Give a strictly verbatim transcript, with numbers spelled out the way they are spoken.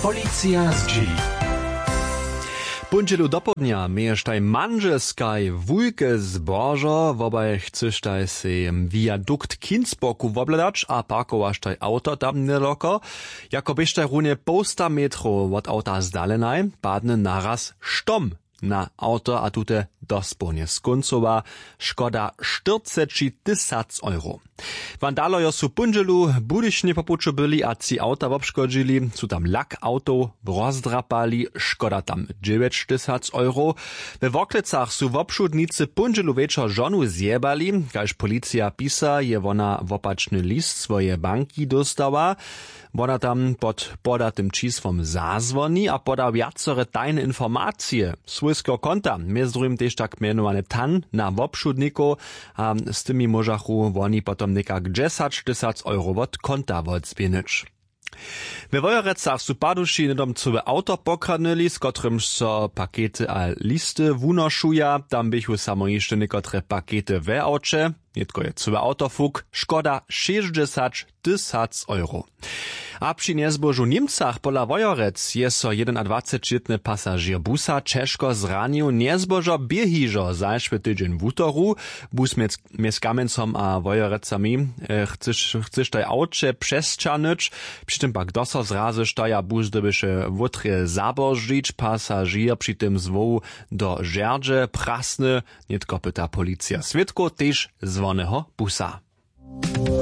Policja z G. Punčelu dopodnia miejesztaj manželskaj wujke zbożo, wobaj chceštaj se viadukt Kinsboku wobledać, a parkowaštaj auto tam niedaleko. Jako byštaj runie półsta metrów od auta zdalenaj, padne naraz štom na auto, a tute dosponie skoncowa, škoda štyridsať tysac euro. Vandalojo su punželu budyšne popučo byli a ci auta obškodžili, su tam lak autov rozdrapali, škoda tam dziewięć tysac euro. We Woklecach su w obszudnicy punželu večer žonu zjebali, kaž policja pisa, je ona wopačny list swoje banki dostała. Ona tam pod podatym číslom zazwoni a poda viacore tajne informacje swojskiego konta, między drugim też tak mianowane tan na obszudniku, a z tymi możachu oni potom nekak dziesięć tysac euro od konta odspienić. We Wojerecach su paduši nedom cube auto pokradnili, z kotrym so pakety a listy wunoszuja, tam bychu samo jeszcze nekotre pakety we aucie, nietko je cube autofuk, škoda šesťdesiat tysac euro. A przy niezbożu Niemcach pola Wojorec je so dwudziestolitny pasažier busa Češko zranił niezbożo biehižo zajszły tydzień w utoru. Bus między Kamencom a Wojorecami e, chcesz, chcesz taj aucie przesčanyć, przy tym pak doso zrazysz taja bus dobysze wutrie zabożyć, pasažier przy tym zwoł do żerdże prasny, nietko pyta policja. Świadko też zwonego busa.